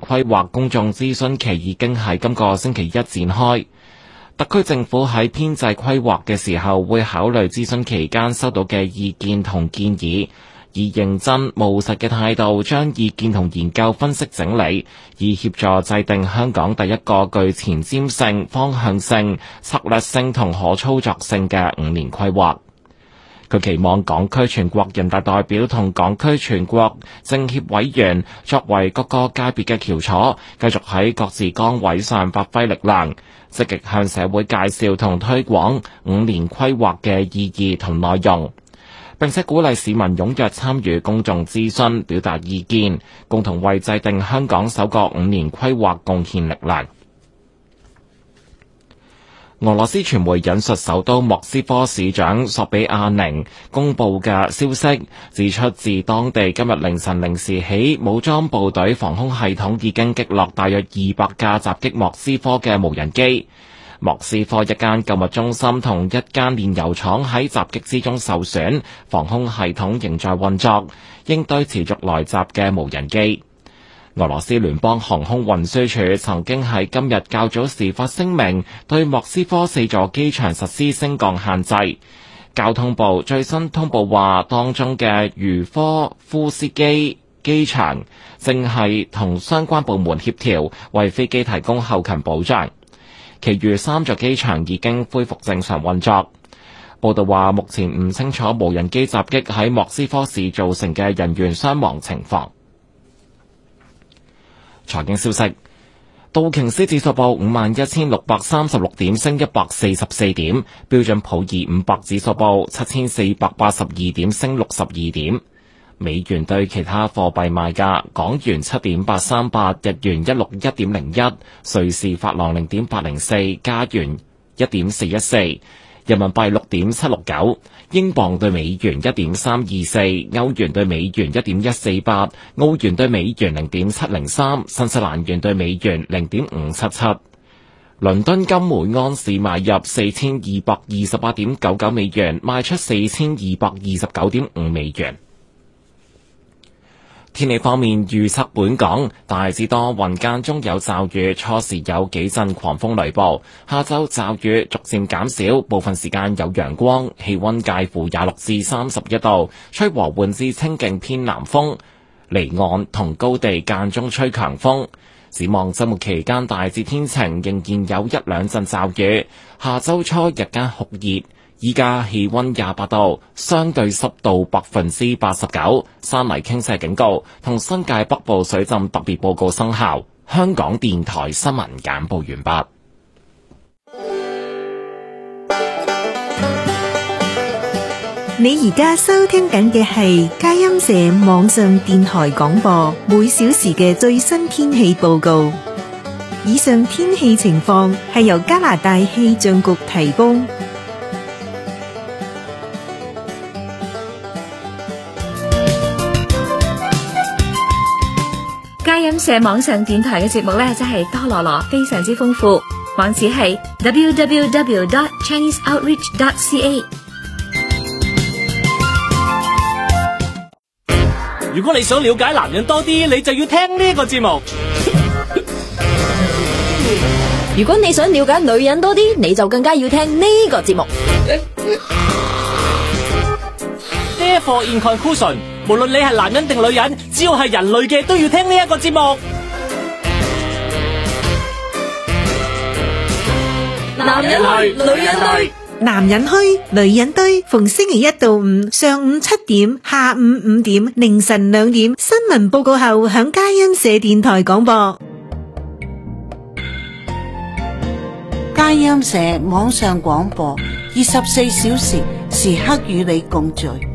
規劃公眾諮詢期已經喺今個星期一展開。特區政府喺編制規劃嘅時候，會考慮諮詢期間收到嘅意見同建議，以認真務實嘅態度將意見同研究分析整理，以協助制定香港第一個具前瞻性、方向性、策略性同可操作性嘅5年規劃。佢期望港區全國人大代表同港區全國政協委員作為各個界別嘅翹楚，繼續喺各自崗位上發揮力量，積極向社會介紹同推廣5年規劃嘅意義同內容，並且鼓勵市民踴躍參與公眾諮詢，表達意見，共同為制定香港首個5年規劃貢獻力量。俄羅斯傳媒引述首都莫斯科市長索比亞寧公布嘅消息，指出自當地今日凌晨0時起，武裝部隊防空系統已經擊落大約200架襲擊莫斯科嘅無人機。莫斯科一間購物中心同一間煉油廠喺襲擊之中受損，防空系統仍在運作，應對持續來襲嘅無人機。俄羅斯聯邦航空運輸署曾經喺今日較早時發聲明，對莫斯科4座機場實施升降限制。交通部最新通報話，當中嘅茹科夫斯基機場正係同相關部門協調，為飛機提供後勤保障。其餘3座機場已經恢復正常運作。報道話，目前唔清楚無人機襲擊喺莫斯科市造成嘅人員傷亡情況。財經消息，道瓊斯指數報51,636點，升144點；標準普爾500指數報7,482點，升62點。美元對其他貨幣賣價：港元7.838，日元161.01，瑞士法郎0.804，加元1.414。人民幣6.769，英鎊對美元1.324，歐元對美元1.148，澳元對美元0.703，新西蘭元對美元0.577。倫敦金每盎司買入4228.99美元，賣出4229.5美元。天氣方面，預測本港大致多雲間中有驟雨，初時有幾陣狂風雷暴，下晝驟雨逐漸減少，部分時間有陽光，氣溫介乎26至31度，吹和緩至清勁偏南風，離岸同高地間中吹強風。展望週末期間大致天晴，仍然有一兩陣驟雨，下週初日間酷熱。依家氣溫28度，相對濕度89%，山泥傾瀉警告同新界北部水浸特別報告生效。香港電台新聞簡報完畢。 你而家收聽緊嘅係佳音社網上電台廣播，每小時嘅最新天氣報告。以上天氣情況係由加拿大氣象局提供。 佳音社網上電台嘅節目呢，真係多羅羅，非常之豐富。網址係 www.chineseoutreach.ca。 如果你想了解男人多啲，你就要聽呢個節目。 如果你想了解女人多啲，你就更加要聽呢個節目。 Therefore in conclusion， 無論你係男人定女人，只要係人類嘅都要聽呢一個節目。 男人去，女人堆， 男人墟，女人堆，逢星期一到五上午7點、下午5點、凌晨2點，新聞報告後響佳音社電台廣播。 佳音社網上廣播，24小時，時刻與你共聚。